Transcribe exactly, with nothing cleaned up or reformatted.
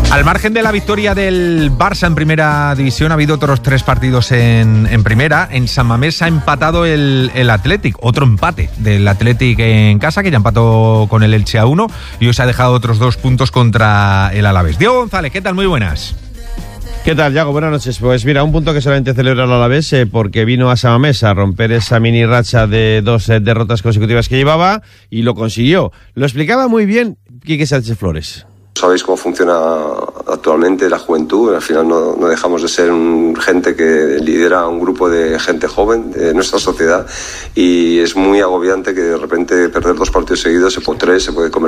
Al margen de la victoria del Barça en primera división, ha habido otros tres partidos en, en primera. En San Mamés ha empatado el, el Athletic, otro empate del Athletic en casa, que ya empató con el Elche a uno, y hoy se ha dejado otros dos puntos contra el Alavés. Diego González, ¿qué tal? Muy buenas. ¿Qué tal, Yago? Buenas noches. Pues mira, un punto que solamente celebra el Alavés eh, porque vino a San Mamés a romper esa mini racha de dos eh, derrotas consecutivas que llevaba y lo consiguió. Lo explicaba muy bien Quique Sánchez Flores. Sabéis cómo funciona actualmente la juventud. Al final no, no dejamos de ser un, gente que lidera un grupo de gente joven de nuestra sociedad, y es muy agobiante que de repente perder dos partidos seguidos, o tres, se puede convertir